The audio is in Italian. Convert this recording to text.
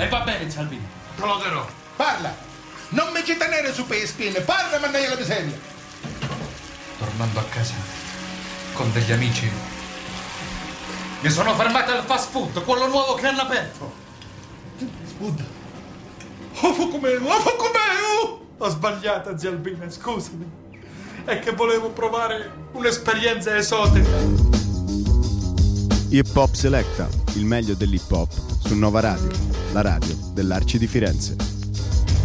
E va bene, Salvini, te lo darò. Parla! Non mi ci tenere su per le spine, parla, mannaggia la miseria! Tornando a casa con degli amici, mi sono fermato al fast food, quello nuovo che hanno aperto. Fast food? Oh, com'è? Ho sbagliato, zia Albina, scusami. È che volevo provare un'esperienza esotica. Hip Hop Selecta, il meglio dell'hip hop su Nova Radio, la radio dell'Arci di Firenze.